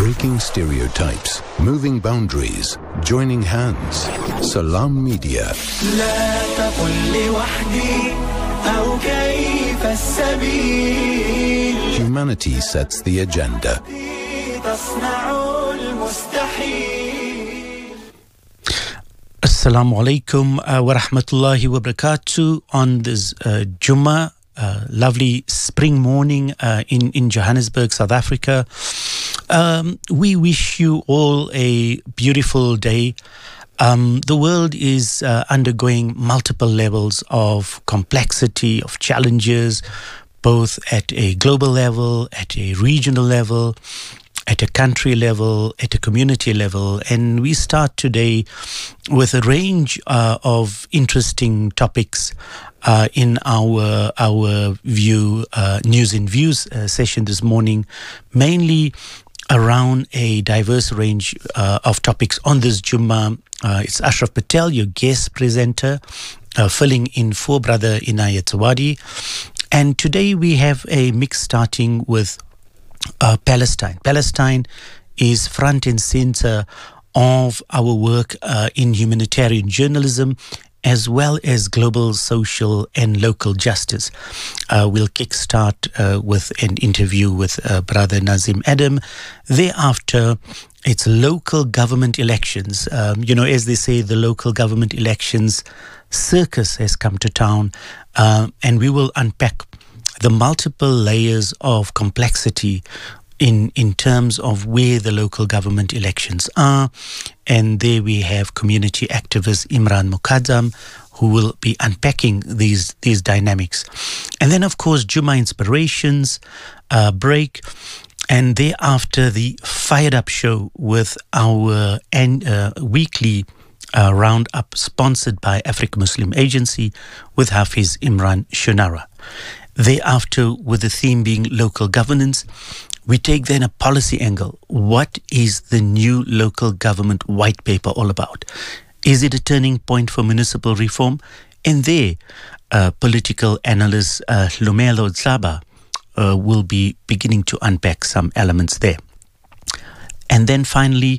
Breaking stereotypes, moving boundaries, joining hands. Salam Media. لا تقل لوحدي أو كيف السبيل. Humanity sets the agenda. تصنع المستحيل. Assalamu alaikum wa rahmatullahi wa barakatuh on this Jummah. Lovely spring morning in Johannesburg, South Africa. We wish you all a beautiful day. The world is undergoing multiple levels of complexity, of challenges, both at a global level, at a regional level, at a country level, at a community level. And we start today with a range of interesting topics in our view news and views session this morning, mainly around a diverse range of topics on this Jummah. It's Ashraf Patel, your guest presenter, filling in for Brother Inayat Zawadi. And today we have a mix starting with Palestine. Palestine is front and center of our work in humanitarian journalism, as well as global, social, and local justice. We'll kickstart with an interview with Brother Nazim Adam. Thereafter, it's local government elections. As they say, the local government elections circus has come to town, and we will unpack the multiple layers of complexity in terms of where the local government elections are. And there we have community activist Imran Mukaddam, who will be unpacking these dynamics. And then, of course, Jummah Inspirations break. And thereafter, the Fired Up Show with our weekly roundup sponsored by African Muslim Agency with Hafiz Imran Shunara. Thereafter, with the theme being local governance, we take then a policy angle. What is the new local government white paper all about? Is it a turning point for municipal reform? And there, political analyst Lumelo Zaba will be beginning to unpack some elements there. And then finally,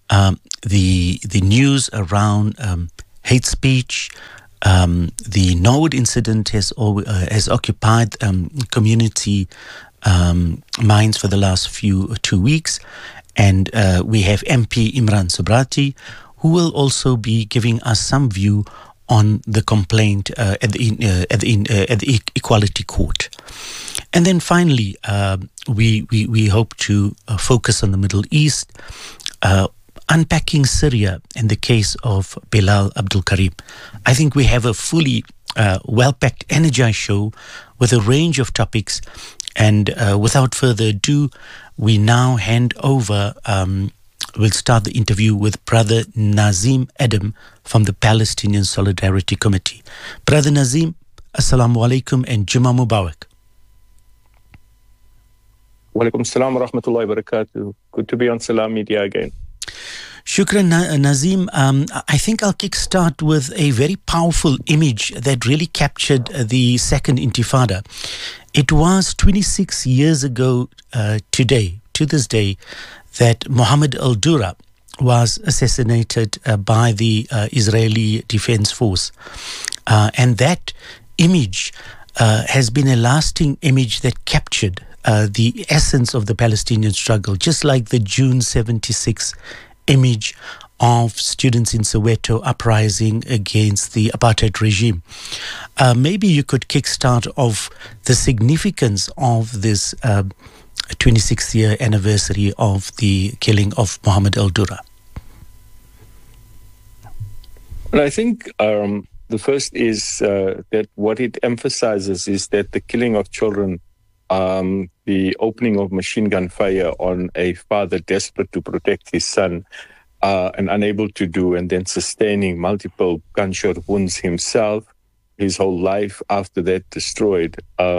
the news around hate speech. The Norwood incident has occupied community minds for the last 2 weeks, and we have MP Imran Sobrati, who will also be giving us some view on the complaint at the Equality Court. And then finally, we hope to focus on the Middle East, unpacking Syria and the case of Bilal Abdul Karim. I think we have a fully well-packed, energized show with a range of topics. And without further ado, we now hand over, we'll start the interview with Brother Nazim Adam from the Palestinian Solidarity Committee. Brother Nazim, Assalamu alaikum and Jummah Mubarak. Wa alaikum assalam wa rahmatullahi wa barakatuh. Good to be on Salam Media again. Shukran, Nazim. I think I'll kickstart with a very powerful image that really captured the Second Intifada. It was 26 years ago to this day, that Mohammed al-Dura was assassinated by the Israeli Defense Force. And that image has been a lasting image that captured the essence of the Palestinian struggle, just like the June 76 image of students in Soweto uprising against the apartheid regime. Maybe you could kickstart off the significance of this 26th year anniversary of the killing of Mohammed al-Dura. Well, I think the first is that what it emphasizes is that the killing of children, the opening of machine gun fire on a father desperate to protect his son and unable to do, and then sustaining multiple gunshot wounds himself, his whole life after that destroyed,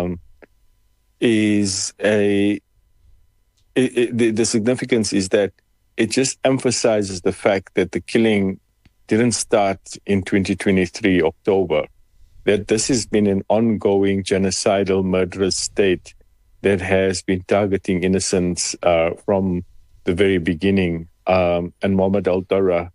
the significance is that it just emphasizes the fact that the killing didn't start in 2023 October, that this has been an ongoing genocidal, murderous state that has been targeting innocents from the very beginning. And Mohammed Al-Dara,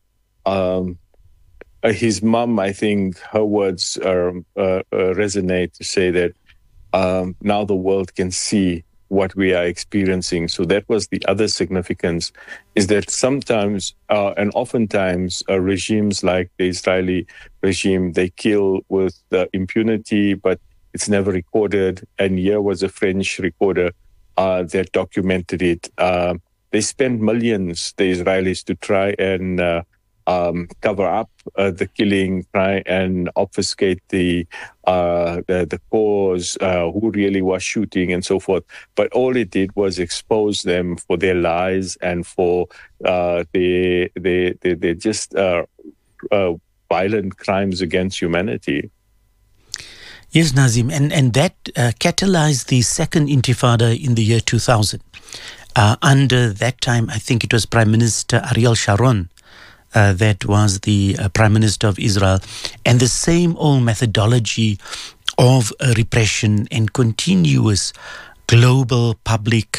his mom, I think her words resonate to say that now the world can see what we are experiencing. So that was the other significance, is that sometimes and oftentimes regimes like the Israeli regime, they kill with impunity, but it's never recorded. And here was a French recorder that documented it. They spent millions, the Israelis, to try and cover up the killing, try and obfuscate the cause, who really was shooting, and so forth. But all it did was expose them for their lies and for their just violent crimes against humanity. Yes, Nazim, and that catalyzed the second Intifada in the year 2000. Under that time, I think it was Prime Minister Ariel Sharon that was the Prime Minister of Israel, and the same old methodology of repression and continuous global public,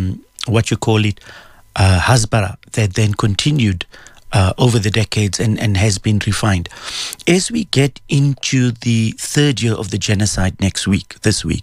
hasbara, that then continued over the decades and has been refined. As we get into the third year of the genocide this week,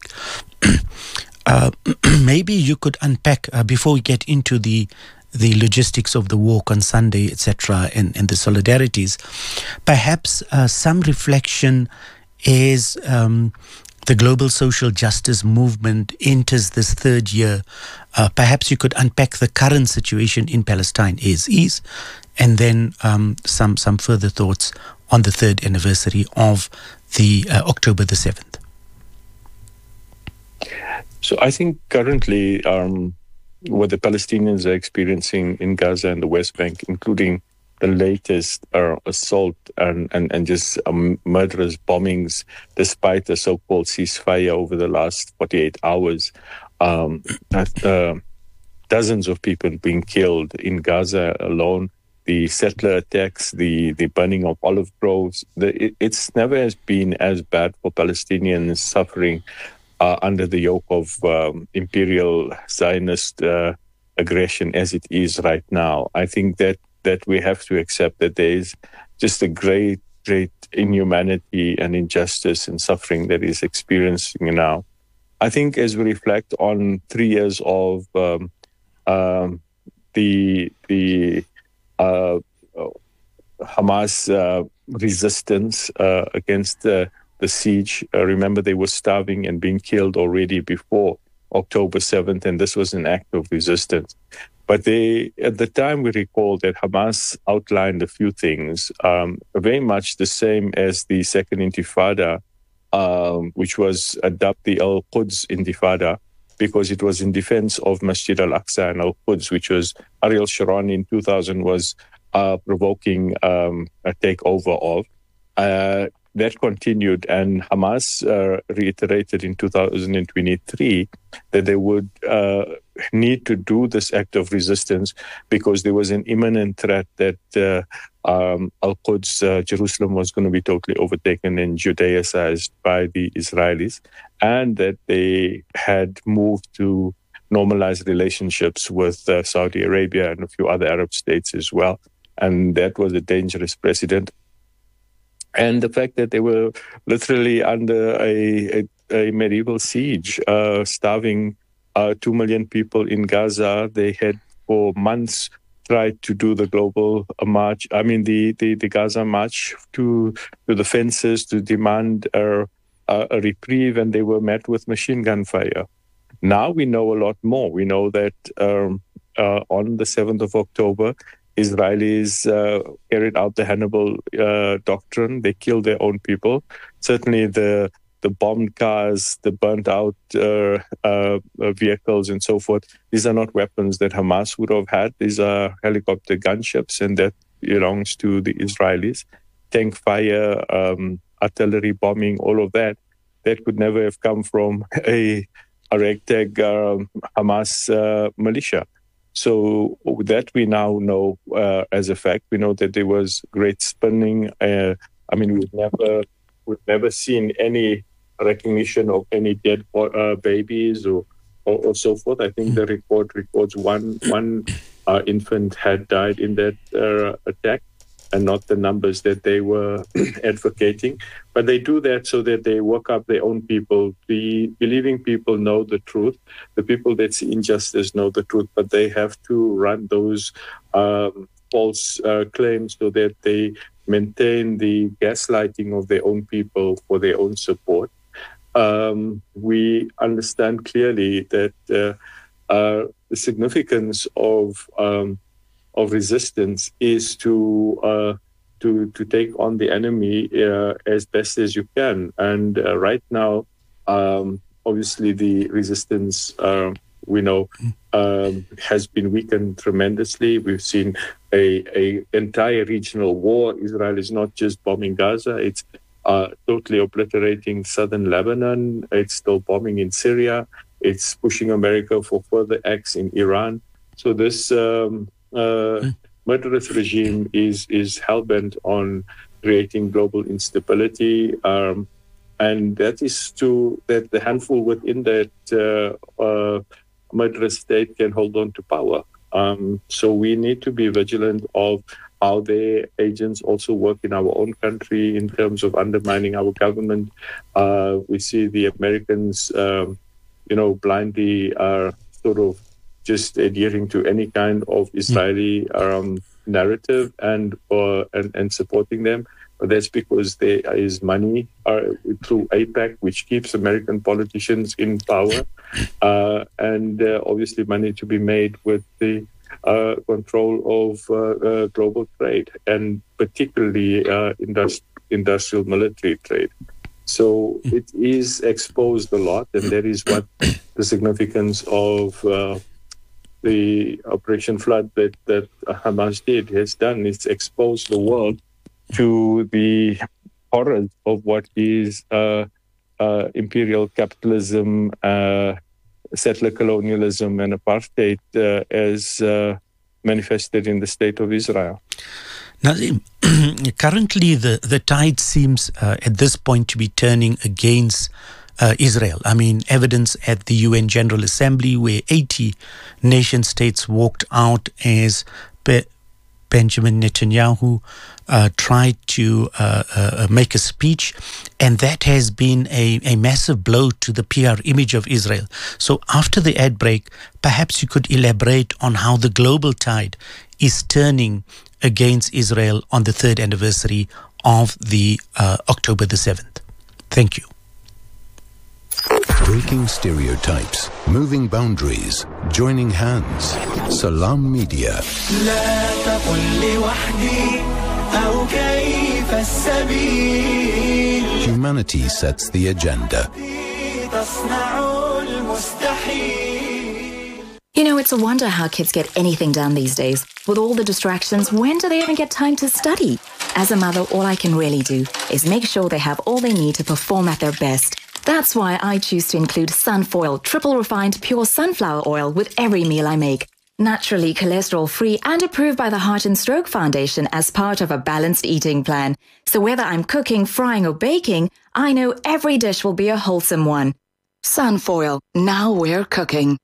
maybe you could unpack, before we get into the logistics of the walk on Sunday, etc., and the solidarities, perhaps some reflection as the global social justice movement enters this third year. Perhaps you could unpack the current situation in Palestine as is, and then some further thoughts on the third anniversary of the October the 7th. So I think currently what the Palestinians are experiencing in Gaza and the West Bank, including the latest assault and just murderous bombings, despite the so-called ceasefire over the last 48 hours, dozens of people being killed in Gaza alone, the settler attacks, the burning of olive groves. It's never has been as bad for Palestinians suffering under the yoke of imperial Zionist aggression as it is right now. I think that we have to accept that there is just a great inhumanity and injustice and suffering that is experiencing now. I think as we reflect on 3 years of the Hamas resistance against the siege. Remember, they were starving and being killed already before October 7th, and this was an act of resistance. But at the time, we recall that Hamas outlined a few things, very much the same as the Second Intifada, which was dubbed the Al-Quds Intifada, because it was in defense of Masjid al-Aqsa and Al-Quds, which was Ariel Sharon in 2000 was provoking a takeover of. That continued, and Hamas reiterated in 2023 that they would need to do this act of resistance because there was an imminent threat that Al-Quds, Jerusalem, was going to be totally overtaken and Judaicized by the Israelis, and that they had moved to normalize relationships with Saudi Arabia and a few other Arab states as well. And that was a dangerous precedent. And the fact that they were literally under a medieval siege, starving 2 million people in Gaza. They had for months tried to do the global march, the Gaza march to the fences to demand a reprieve, and they were met with machine gun fire. Now we know a lot more. We know that on the 7th of October, Israelis carried out the Hannibal doctrine. They killed their own people. Certainly the bombed cars, the burnt out vehicles and so forth, these are not weapons that Hamas would have had. These are helicopter gunships, and that belongs to the Israelis. Tank fire, artillery bombing, all of that could never have come from a ragtag Hamas militia. So that we now know as a fact. We know that there was great spinning. We've never seen any recognition of any dead babies or so forth. I think the report records one infant had died in that attack, and not the numbers that they were advocating. But they do that so that they work up their own people. The believing people know the truth. The people that see injustice know the truth, but they have to run those false claims so that they maintain the gaslighting of their own people for their own support. We understand clearly that the significance of resistance is to take on the enemy as best as you can. And right now, obviously, the resistance we know has been weakened tremendously. We've seen a entire regional war. Israel is not just bombing Gaza; it's totally obliterating southern Lebanon. It's still bombing in Syria. It's pushing America for further acts in Iran. So this murderous regime is hell-bent on creating global instability, and that is that the handful within that murderous state can hold on to power. So we need to be vigilant of how their agents also work in our own country in terms of undermining our government. We see the Americans, blindly sort of just adhering to any kind of Israeli narrative and supporting them. But that's because there is money through AIPAC, which keeps American politicians in power, and obviously money to be made with the control of global trade, and particularly industrial military trade. So it is exposed a lot, and that is what the significance of the Operation Flood that Hamas has done. It's exposed the world to the horrors of what is imperial capitalism, settler colonialism, and apartheid as manifested in the state of Israel. Nazim, currently the tide seems at this point to be turning against Israel. I mean, evidence at the UN General Assembly where 80 nation states walked out as Benjamin Netanyahu tried to make a speech, and that has been a massive blow to the PR image of Israel. So after the ad break, perhaps you could elaborate on how the global tide is turning against Israel on the third anniversary of the October the 7th. Thank you. Breaking stereotypes, moving boundaries, joining hands. Salam Media. لا تقل لوحدي أو كيف السبيل. Humanity sets the agenda. تصنع المستحيل. You know, it's a wonder how kids get anything done these days. With all the distractions, when do they even get time to study? As a mother, all I can really do is make sure they have all they need to perform at their best. That's why I choose to include Sunfoil triple refined pure sunflower oil with every meal I make. Naturally cholesterol-free and approved by the Heart and Stroke Foundation as part of a balanced eating plan. So whether I'm cooking, frying or baking, I know every dish will be a wholesome one. Sunfoil, now we're cooking.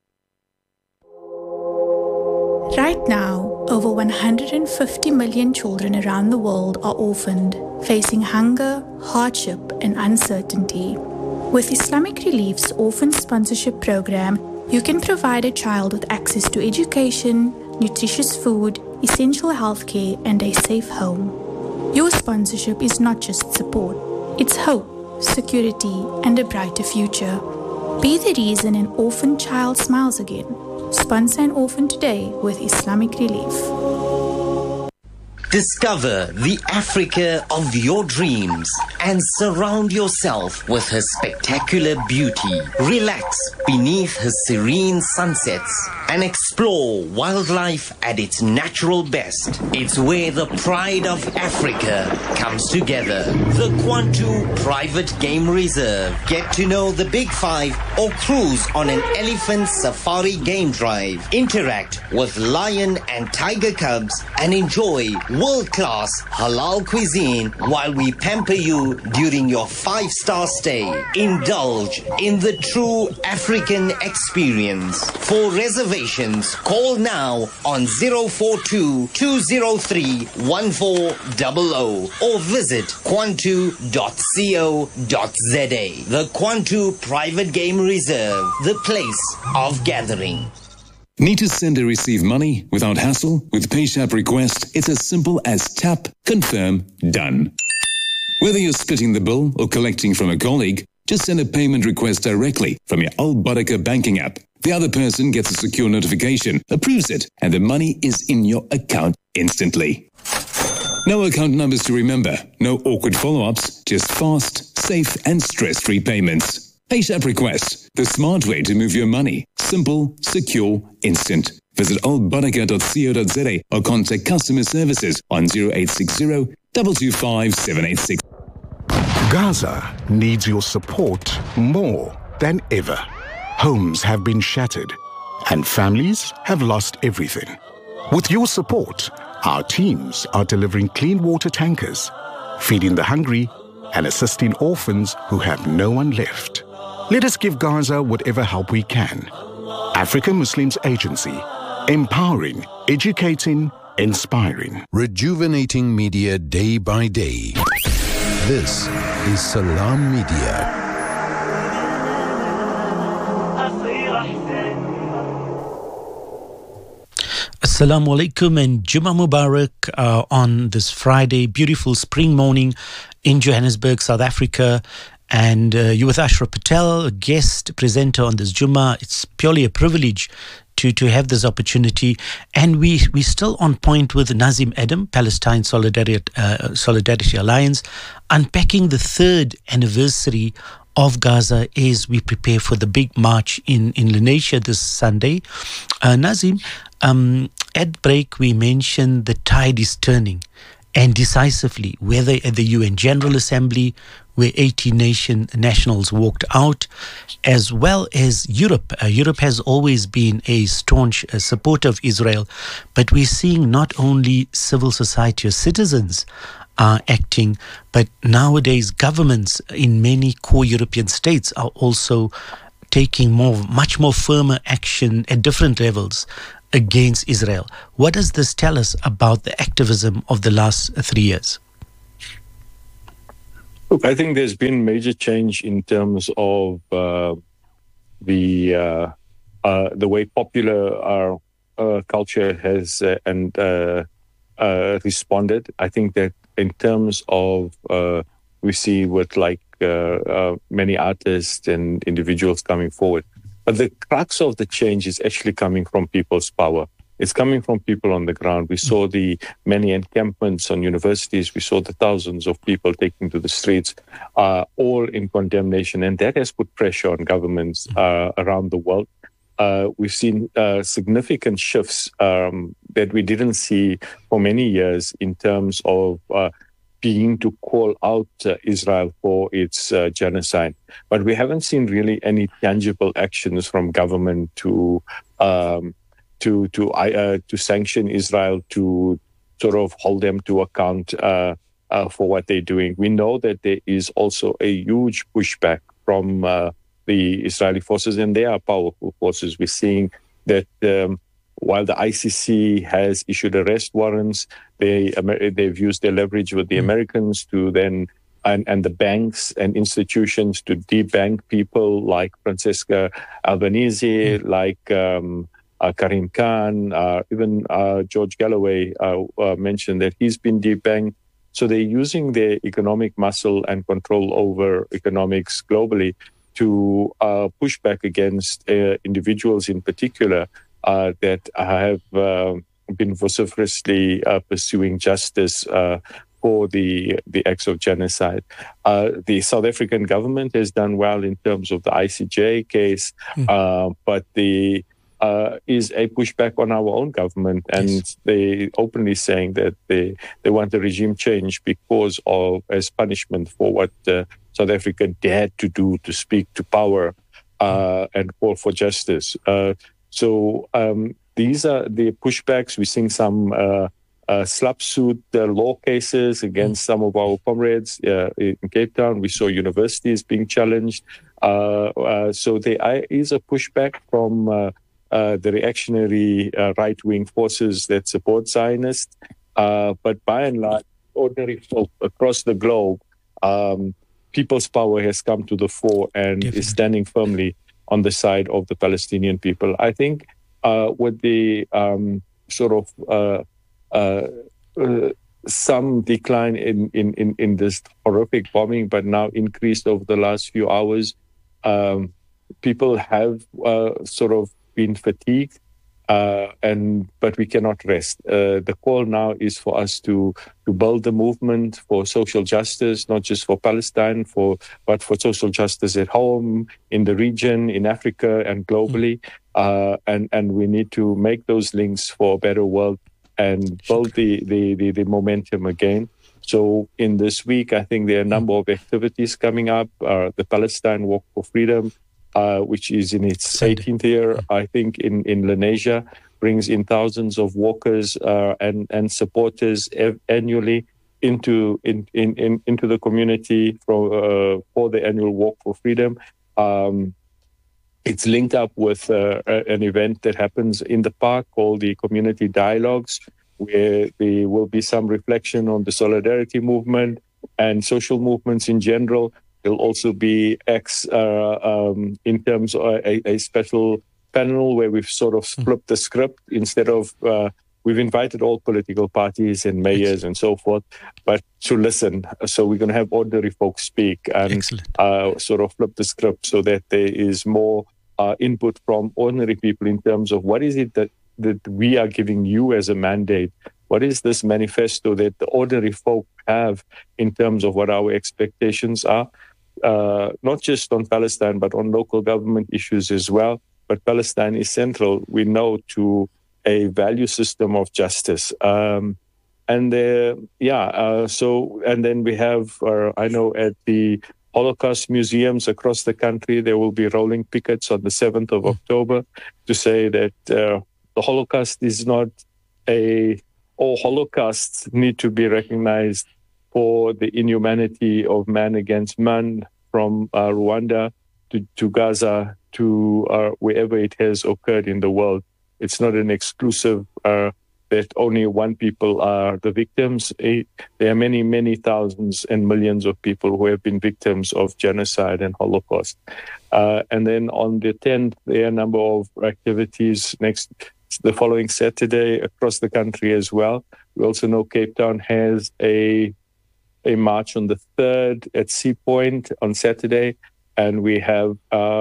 Right now, over 150 million children around the world are orphaned, facing hunger, hardship and uncertainty. With Islamic Relief's Orphan Sponsorship Program, you can provide a child with access to education, nutritious food, essential healthcare, and a safe home. Your sponsorship is not just support, it's hope, security, and a brighter future. Be the reason an orphan child smiles again. Sponsor an orphan today with Islamic Relief. Discover the Africa of your dreams and surround yourself with her spectacular beauty. Relax beneath her serene sunsets and explore wildlife at its natural best. It's where the pride of Africa comes together. The Kwantu Private Game Reserve. Get to know the Big Five or cruise on an elephant safari game drive. Interact with lion and tiger cubs and enjoy world-class halal cuisine while we pamper you during your 5-star stay. Indulge in the true African African experience. For reservations, call now on 042 203 1400 or visit kwantu.co.za. The Kwantu Private Game Reserve, the place of gathering. Need to send or receive money without hassle? With PayShap Request, it's as simple as tap, confirm, done. Whether you're splitting the bill or collecting from a colleague, just send a payment request directly from your Al Baraka banking app. The other person gets a secure notification, approves it, and the money is in your account instantly. No account numbers to remember, no awkward follow-ups, just fast, safe, and stress-free payments. PayShap Request, the smart way to move your money. Simple, secure, instant. Visit albaraka.co.za or contact customer services on 0860 225 786. Gaza needs your support more than ever. Homes have been shattered and families have lost everything. With your support, our teams are delivering clean water tankers, feeding the hungry, and assisting orphans who have no one left. Let us give Gaza whatever help we can. African Muslims Agency, empowering, educating, inspiring. Rejuvenating media day by day. This is Salam Media. Assalamu alaikum and Jummah Mubarak on this Friday, beautiful spring morning in Johannesburg, South Africa. And you with Ashraf Patel, a guest presenter on this Jummah. It's purely a privilege to have this opportunity. And we're still on point with Nazim Adam, Palestine Solidarity Alliance, unpacking the third anniversary of Gaza as we prepare for the big march in Lenasia this Sunday. Nazim, at break we mentioned the tide is turning, and decisively, whether at the UN General Assembly, where 80 nationals walked out, as well as Europe. Europe has always been a staunch supporter of Israel, but we're seeing not only civil society or citizens are acting, but nowadays governments in many core European states are also taking much more firmer action at different levels against Israel. What does this tell us about the activism of the last 3 years? Look, I think there's been major change in terms of the way popular culture has responded. I think that in terms of we see with many artists and individuals coming forward, but the crux of the change is actually coming from people's power. It's coming from people on the ground. We saw the many encampments on universities. We saw the thousands of people taking to the streets, all in condemnation. And that has put pressure on governments around the world. We've seen significant shifts that we didn't see for many years in terms of being to call out Israel for its genocide. But we haven't seen really any tangible actions from government to sanction Israel, to sort of hold them to account for what they're doing. We know that there is also a huge pushback from the Israeli forces, and they are powerful forces. We're seeing that while the ICC has issued arrest warrants, they've used their leverage with the Americans to then and the banks and institutions to debank people like Francesca Albanese, like Karim Khan, even George Galloway mentioned that he's been debanked. So they're using their economic muscle and control over economics globally to push back against individuals in particular that have been vociferously pursuing justice for the acts of genocide. The South African government has done well in terms of the ICJ case, but the is a pushback on our own government, and they openly saying that they want a regime change because of as punishment for what South Africa dared to do to speak to power and call for justice. So these are the pushbacks. We're seeing some slapsuit law cases against some of our comrades in Cape Town. We saw universities being challenged. So there is a pushback from the reactionary right-wing forces that support Zionists. But by and large, ordinary folk across the globe, people's power has come to the fore and is standing firmly on the side of the Palestinian people. I think with the some decline in this horrific bombing, but now increased over the last few hours, people have been fatigued, but we cannot rest. The call now is for us to build the movement for social justice, not just for Palestine, but for social justice at home, in the region, in Africa, and globally. And we need to make those links for a better world and build the momentum again. So in this week, I think there are a number of activities coming up. The Palestine Walk for Freedom, which is in its 18th year, I think, in Lenasia, brings in thousands of walkers and supporters annually into the community for the annual Walk for Freedom. It's linked up with an event that happens in the park called the Community Dialogues, where there will be some reflection on the solidarity movement and social movements in general. There'll also be in terms of a special panel where we've sort of flipped the script. Instead of, we've invited all political parties and mayors and so forth, but to listen. So we're going to have ordinary folks speak and sort of flip the script so that there is more input from ordinary people in terms of what is it that we are giving you as a mandate. What is this manifesto that the ordinary folk have in terms of what our expectations are? Not just on Palestine, but on local government issues as well. But Palestine is central, we know, to a value system of justice. And then we have, I know at the Holocaust museums across the country, there will be rolling pickets on the 7th of October to say that the Holocaust is not all Holocausts need to be recognized for the inhumanity of man against man, from Rwanda to Gaza to wherever it has occurred in the world. It's not an exclusive that only one people are the victims. There are many, many thousands and millions of people who have been victims of genocide and Holocaust. And then on the 10th, there are a number of activities the following Saturday across the country as well. We also know Cape Town has a march on the 3rd at Sea Point on Saturday, and we have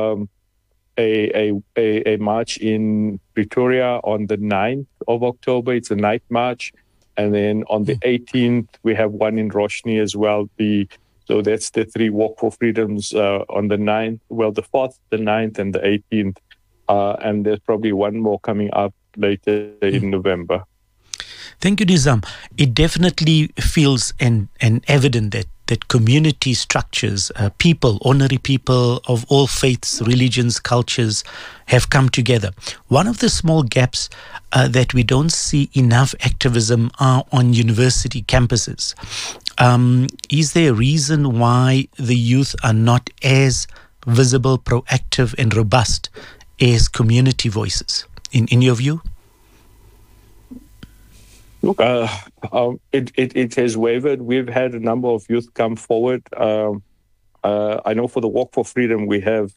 a march in Pretoria on the 9th of October. It's a night march. And then on the 18th, we have one in Roshni as well. So that's the 3 Walk for Freedoms on the 9th. Well, the 4th, the 9th, and the 18th. And there's probably one more coming up later in November. Thank you, Nizam. It definitely feels and evident that community structures, people, ordinary people of all faiths, religions, cultures have come together. One of the small gaps that we don't see enough activism are on university campuses. Is there a reason why the youth are not as visible, proactive, and robust as community voices, in your view? Look, it has wavered. We've had a number of youth come forward. I know for the Walk for Freedom, we have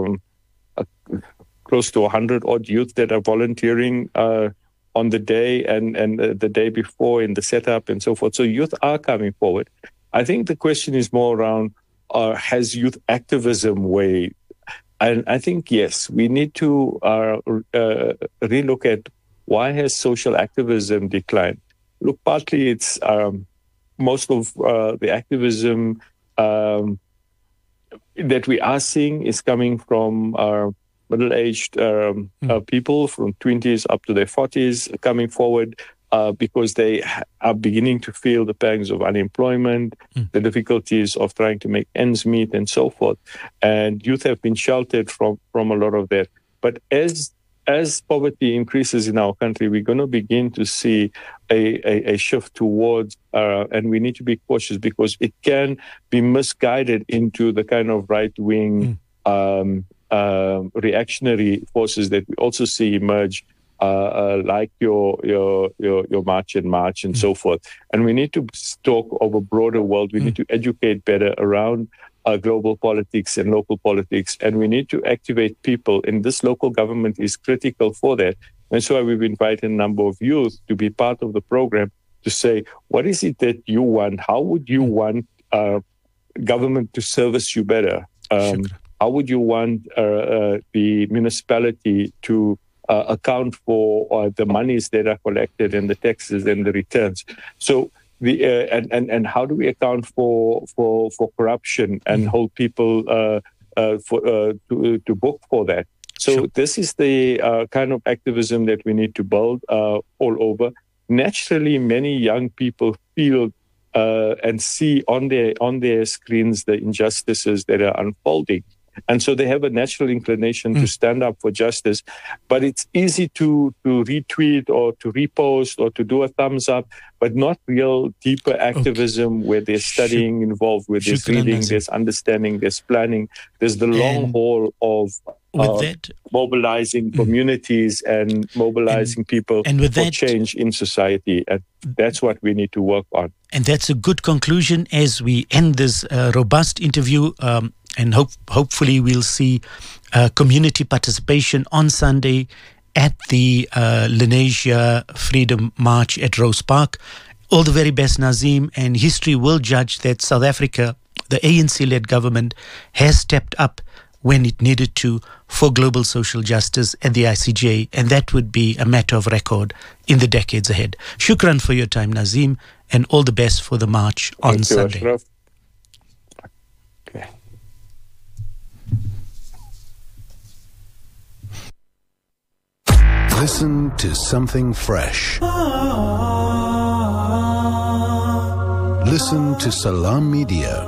close to 100 odd youth that are volunteering on the day and the day before in the setup and so forth. So youth are coming forward. I think the question is more around, has youth activism waned? And I think, yes, we need to relook at why has social activism declined. Look, partly it's most of the activism that we are seeing is coming from middle-aged people from 20s up to their 40s coming forward because they are beginning to feel the pangs of unemployment, the difficulties of trying to make ends meet and so forth. And youth have been sheltered from a lot of that. But as poverty increases in our country, we're going to begin to see a shift towards, and we need to be cautious because it can be misguided into the kind of right-wing reactionary forces that we also see emerge, like your March and March and so forth. And we need to talk of a broader world. We need to educate better around global politics and local politics, and we need to activate people. And this local government is critical for that. And so we've invited a number of youth to be part of the program to say, what is it that you want? How would you want government to service you better? How would you want the municipality to account for the monies that are collected and the taxes and the returns? So and how do we account for corruption and hold people to book for that? So this is the kind of activism that we need to build all over. Naturally, many young people feel and see on their screens the injustices that are unfolding. And so they have a natural inclination to stand up for justice. But it's easy to retweet or to repost or to do a thumbs up, but not real deeper activism where there's studying involved, where there's reading, there's understanding, there's planning. There's the long haul of mobilizing communities and mobilizing people for change in society. And that's what we need to work on. And that's a good conclusion as we end this robust interview. And hopefully we'll see community participation on Sunday at the Lenasia Freedom March at Rose Park. All the very best, Nazim, and history will judge that South Africa, the ANC-led government, has stepped up when it needed to for global social justice at the ICJ, and that would be a matter of record in the decades ahead. Shukran for your time, Nazim, and all the best for the march on Sunday. Ashraf. Listen to something fresh. Listen to Salam Media.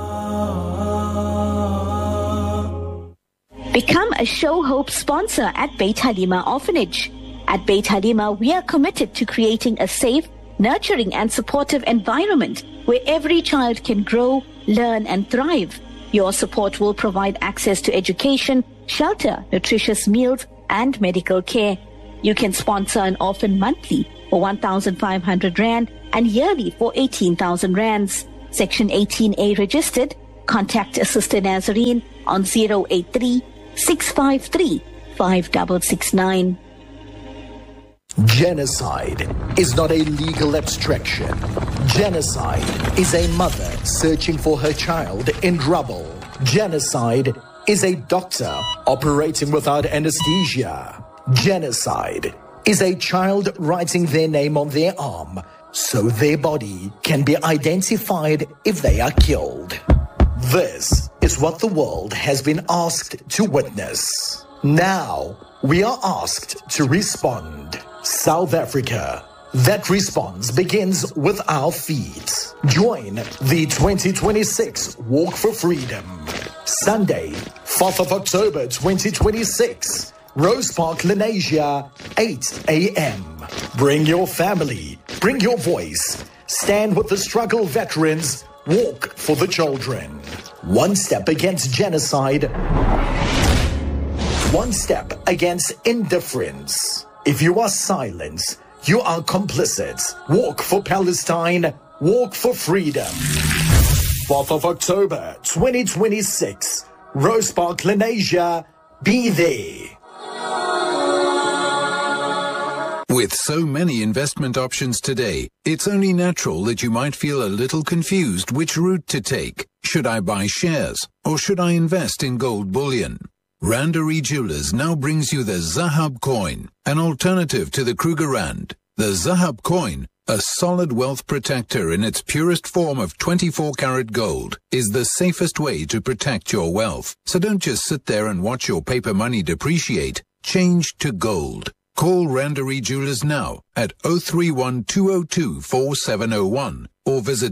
Become a Show Hope sponsor at Beit Halima Orphanage. At Beit Halima, we are committed to creating a safe, nurturing and supportive environment where every child can grow, learn and thrive. Your support will provide access to education, shelter, nutritious meals and medical care. You can sponsor an orphan monthly for 1,500 Rand and yearly for 18,000 Rands. Section 18A registered. Contact Assistant Nazarene on 083-653-5669. Genocide is not a legal abstraction. Genocide is a mother searching for her child in rubble. Genocide is a doctor operating without anesthesia. Genocide is a child writing their name on their arm so their body can be identified if they are killed. This is what the world has been asked to witness. Now we are asked to respond. South Africa. That response begins with our feet. Join the 2026 Walk for Freedom. Sunday, 4th of October 2026. Rose Park, Lenasia, 8 a.m. Bring your family, bring your voice. Stand with the struggle veterans. Walk for the children. One step against genocide. One step against indifference. If you are silent, you are complicit. Walk for Palestine. Walk for freedom. 4th of October 2026. Rose Park, Lenasia. Be there. With so many investment options today, it's only natural that you might feel a little confused which route to take. Should I buy shares or should I invest in gold bullion? Randery Jewelers now brings you the Zahab coin, an alternative to the Kruger Rand. The Zahab coin, a solid wealth protector in its purest form of 24-karat gold, is the safest way to protect your wealth. So don't just sit there and watch your paper money depreciate. Change to gold. Call Randery Jewelers now at 031-202-4701 or visit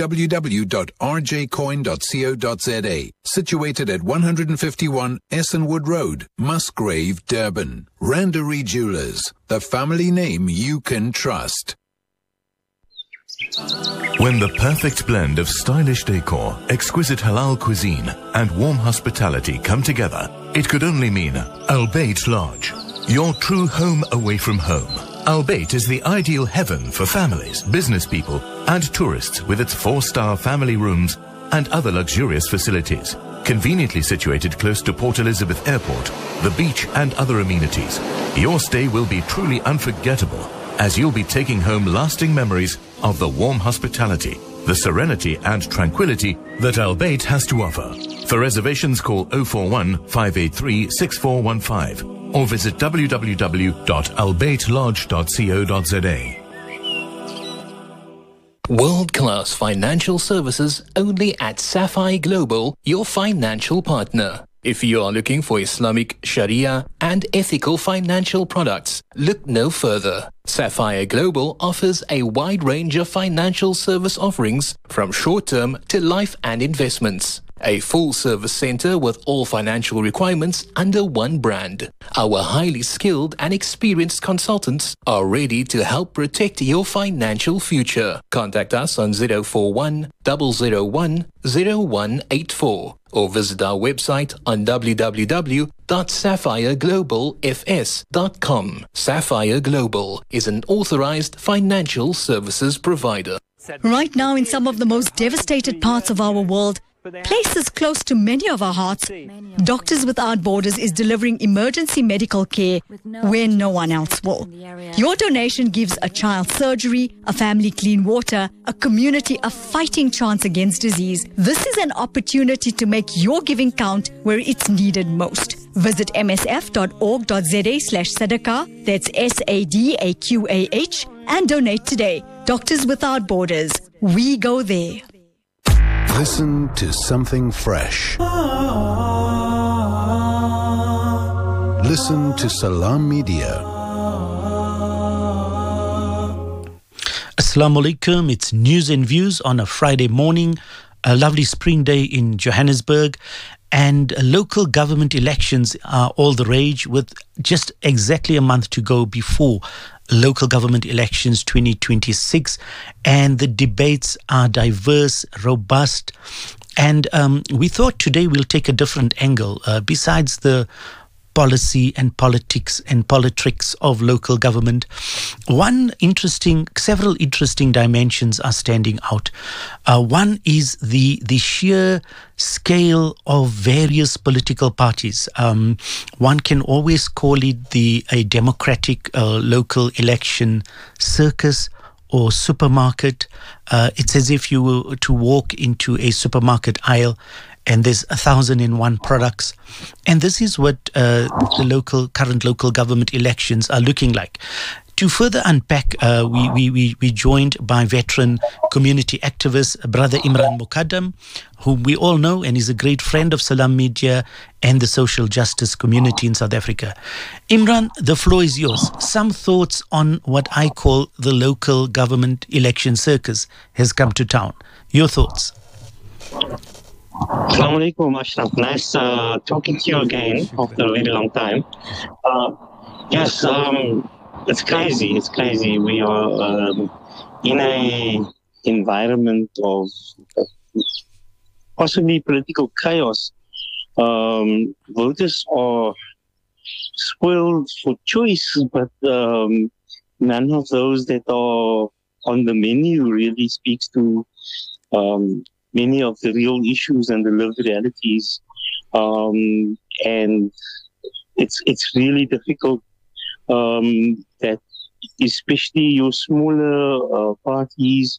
www.rjcoin.co.za, situated at 151 Essenwood Road, Musgrave, Durban. Randery Jewelers, the family name you can trust. When the perfect blend of stylish decor, exquisite halal cuisine, and warm hospitality come together, it could only mean Al Bayt Lodge, your true home away from home. Al Bayt is the ideal heaven for families, business people, and tourists with its 4-star family rooms and other luxurious facilities. Conveniently situated close to Port Elizabeth Airport, the beach, and other amenities, your stay will be truly unforgettable, as you'll be taking home lasting memories of the warm hospitality, the serenity and tranquility that Al Bayt has to offer. For reservations, call 041 583 6415 or visit www.albaytlodge.co.za. World-class financial services only at Sapphire Global, your financial partner. If you are looking for Islamic, Sharia and ethical financial products, look no further. Sapphire Global offers a wide range of financial service offerings from short-term to life and investments. A full-service center with all financial requirements under one brand. Our highly skilled and experienced consultants are ready to help protect your financial future. Contact us on 041 001 0184 or visit our website on www.sapphireglobalfs.com. Sapphire Global is an authorized financial services provider. Right now, in some of the most devastated parts of our world, places close to many of our hearts, Doctors Without Borders is delivering emergency medical care where no one else will. Your donation gives a child surgery, a family clean water, a community a fighting chance against disease. This is an opportunity to make your giving count where it's needed most. Visit msf.org.za/sadaqah, that's SADAQAH, and donate today. Doctors Without Borders, we go there. Listen to something fresh. Listen to Salam Media. Assalamu alaikum. It's news and views on a Friday morning, a lovely spring day in Johannesburg, and local government elections are all the rage with just exactly a month to go before local government elections 2026, and the debates are diverse, robust, and we thought today we'll take a different angle besides the policy and politics and politrics of local government. Several interesting dimensions are standing out. One is the sheer scale of various political parties. One can always call it a democratic local election circus or supermarket. It's as if you were to walk into a supermarket aisle and there's 1,001 products. And this is what the current local government elections are looking like. To further unpack, we joined by veteran community activist, Brother Imran Mukaddam, whom we all know and is a great friend of Salam Media and the social justice community in South Africa. Imran, the floor is yours. Some thoughts on what I call the local government election circus has come to town. Your thoughts? Assalamu alaikum, Ashraf. Nice talking to you again after a very long time. Yes, it's crazy. It's crazy. We are in a environment of possibly political chaos. Voters are spoiled for choice, but none of those that are on the menu really speaks to many of the real issues and the lived realities, and it's really difficult that especially your smaller parties,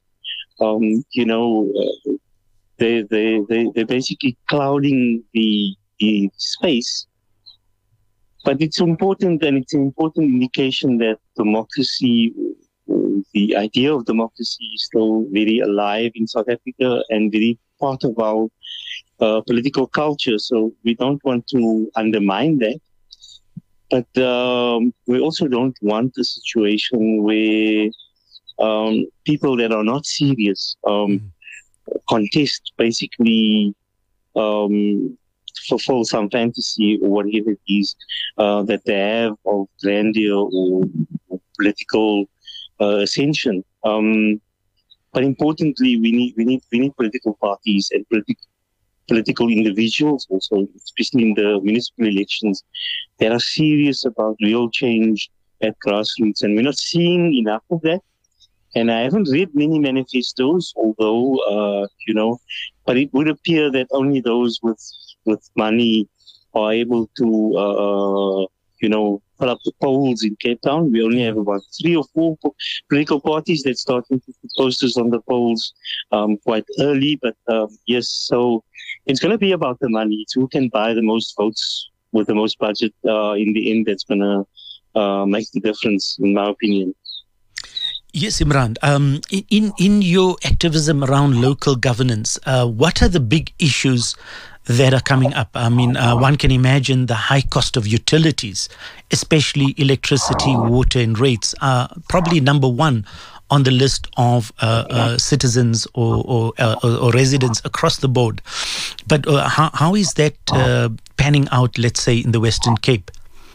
they're basically clouding the space. But it's important, and it's an important indication that democracy, the idea of democracy, is still very alive in South Africa and very part of our political culture. So we don't want to undermine that. But we also don't want a situation where people that are not serious contest, basically fulfill some fantasy or whatever it is that they have of grandeur or political ascension. But importantly, we need political parties and political individuals also, especially in the municipal elections, that are serious about real change at grassroots. And we're not seeing enough of that. And I haven't read many manifestos, although, but it would appear that only those with money are able to, fill up the polls in Cape Town. We only have about 3 or 4 political parties that started to put posters on the polls quite early. But yes, so it's going to be about the money. It's who can buy the most votes with the most budget in the end that's going to make the difference, in my opinion. Yes, Imran. In your activism around local governance, what are the big issues that are coming up? I mean, one can imagine the high cost of utilities, especially electricity, water and rates, are probably number one on the list of citizens or residents across the board. But how is that panning out, let's say, in the Western Cape?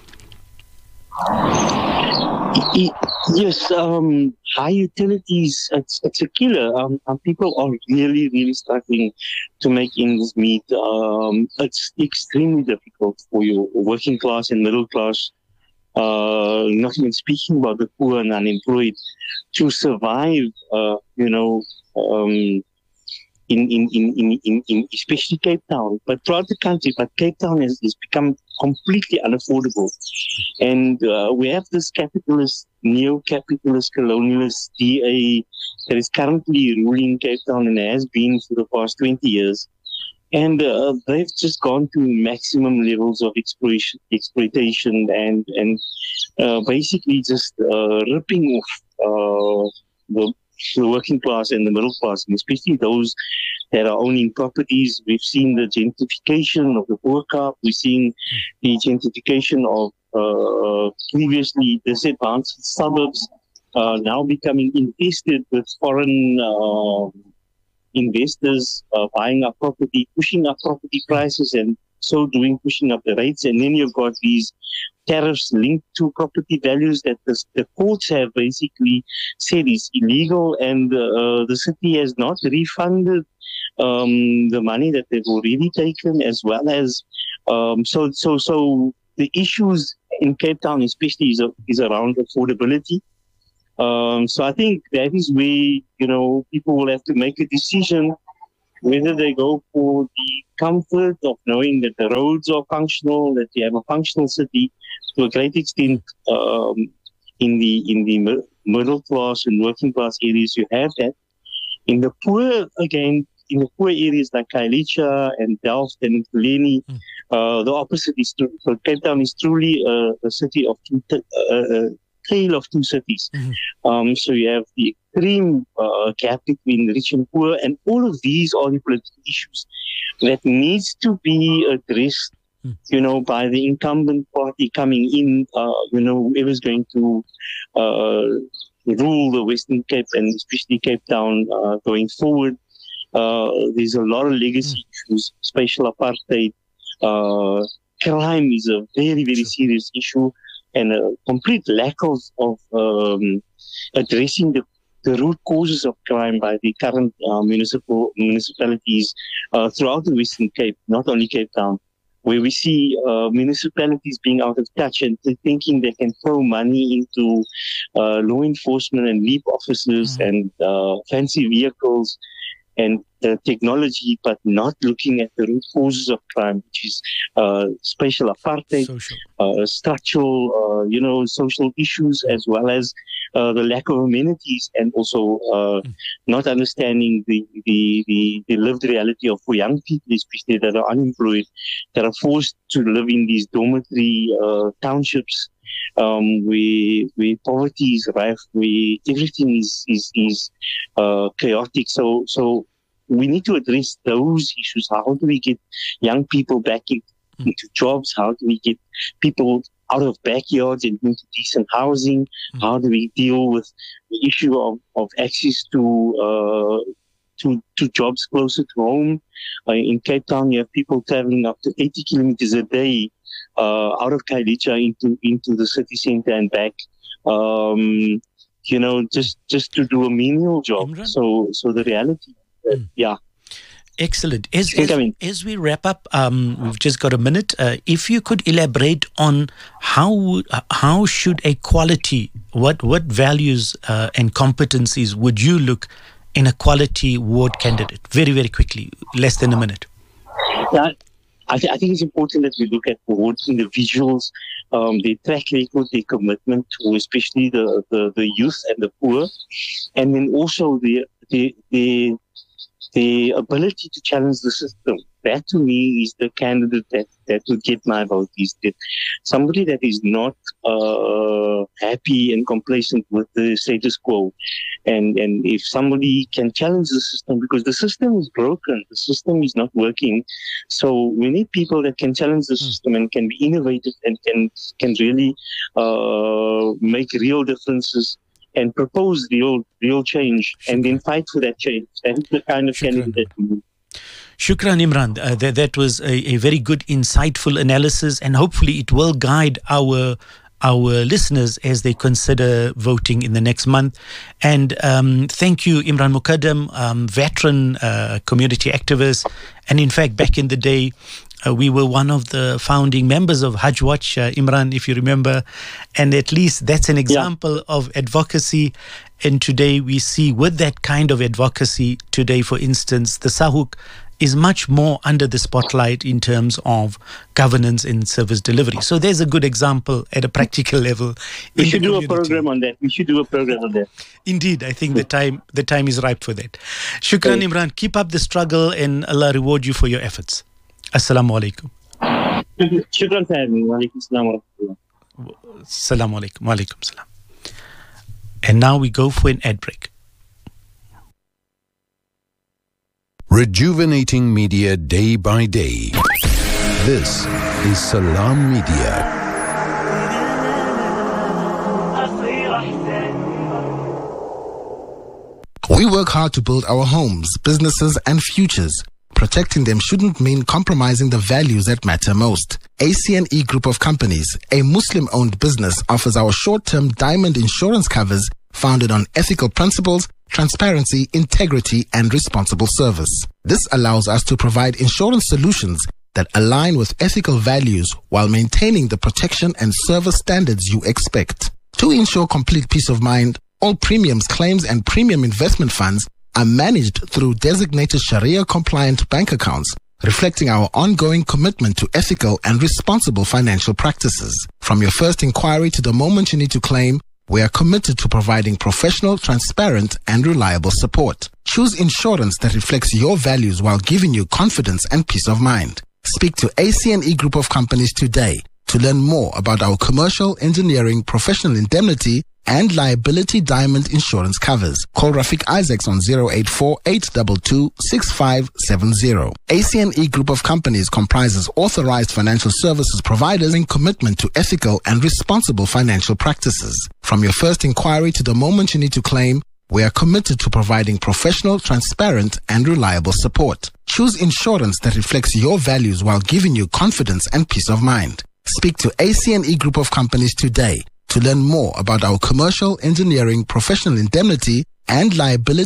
Yes, high utilities, it's a killer. People are really struggling to make ends meet. It's extremely difficult for your working class and middle class, not even speaking about the poor and unemployed, to survive, in especially Cape Town, but throughout the country. But Cape Town has become completely unaffordable. And we have this capitalist, neo-capitalist, colonialist DA that is currently ruling Cape Town and has been for the past 20 years. And they've just gone to maximum levels of exploitation and basically just ripping off the working class and the middle class, and especially those that are owning properties. We've seen the gentrification of the Poor Kaap. We've seen the gentrification of previously disadvantaged suburbs now becoming infested with foreign investors buying up property, pushing up property prices, and so doing pushing up the rates. And then you've got these tariffs linked to property values that the courts have basically said is illegal, and the city has not refunded the money that they've already taken, as well as so the issues in Cape Town especially is around affordability. So I think that is where people will have to make a decision whether they go for the comfort of knowing that the roads are functional, that you have a functional city. To a great extent, in the middle class and working class areas, you have that. In the poor, again, in the poor areas like Khayelitsha and Delft and Kuleni, the opposite is true. So Cape Town is truly a city of tale of two cities. So you have the extreme gap between rich and poor, and all of these are the political issues that needs to be addressed, by the incumbent party coming in, whoever's going to rule the Western Cape and especially Cape Town going forward. There's a lot of legacy issues, spatial apartheid, crime is a very, very serious issue, and a complete lack of addressing the root causes of crime by the current municipalities throughout the Western Cape, not only Cape Town, where we see municipalities being out of touch and thinking they can throw money into law enforcement and LEAP officers and fancy vehicles and technology, but not looking at the root causes of crime, which is spatial apartheid, structural, social issues, as well as the lack of amenities, and also not understanding the lived reality of for young people, especially that are unemployed, that are forced to live in these dormitory townships, where poverty is rife, where everything is chaotic. So we need to address those issues. How do we get young people back into jobs? How do we get people out of backyards and into decent housing? How do we deal with the issue of access to jobs closer to home? In Cape Town, you have people traveling up to 80 kilometers a day out of Khayelitsha into the city center and back. just to do a menial job. So the reality, yeah. Excellent. As we wrap up, we've just got a minute. If you could elaborate on how should a quality, what values and competencies would you look in a quality ward candidate? Very, very quickly, less than a minute. Yeah, I think it's important that we look at ward individuals, their track record, their commitment to especially the youth and the poor, and then also the ability to challenge the system. That to me is the candidate that would get my vote. Is that somebody that is not happy and complacent with the status quo, and if somebody can challenge the system, because the system is broken, the system is not working. So we need people that can challenge the system and can be innovative and can really make real differences and propose real change, and then fight for that change. That is the kind of candidate that we need. Shukran, Imran. That was a very good, insightful analysis, and hopefully it will guide our listeners as they consider voting in the next month. And thank you, Imran Mukaddam, veteran community activist. And in fact, back in the day, we were one of the founding members of Hajj Watch, Imran, if you remember. And at least that's an example of advocacy. And today we see with that kind of advocacy today, for instance, the Sahuk is much more under the spotlight in terms of governance and service delivery. So there's a good example at a practical level. We should do a program on that. Indeed, I think the time is ripe for that. Shukran, Imran. Keep up the struggle and Allah reward you for your efforts. Assalamu alaikum. Shukran, Fahmi. Wa alaikum salam wa rahmatullah. Assalamu alaikum. Wa alaikum salam. And now we go for an ad break. Rejuvenating media day by day. This is Salam Media. We work hard to build our homes, businesses, and futures. Protecting them shouldn't mean compromising the values that matter most. ACNE Group of Companies, a Muslim-owned business, offers our short-term diamond insurance covers founded on ethical principles, transparency, integrity, and responsible service. This allows us to provide insurance solutions that align with ethical values while maintaining the protection and service standards you expect. To ensure complete peace of mind, all premiums, claims, and premium investment funds are managed through designated Sharia-compliant bank accounts, reflecting our ongoing commitment to ethical and responsible financial practices. From your first inquiry to the moment you need to claim, we are committed to providing professional, transparent, and reliable support. Choose insurance that reflects your values while giving you confidence and peace of mind. Speak to ACNE Group of Companies today to learn more about our commercial, engineering, professional indemnity, and liability diamond insurance covers. Call Rafiq Isaacs on 084-822-6570. ACNE Group of Companies comprises authorized financial services providers in commitment to ethical and responsible financial practices. From your first inquiry to the moment you need to claim, we are committed to providing professional, transparent, and reliable support. Choose insurance that reflects your values while giving you confidence and peace of mind. Speak to ACNE Group of Companies today to learn more about our commercial, engineering, professional indemnity, and liability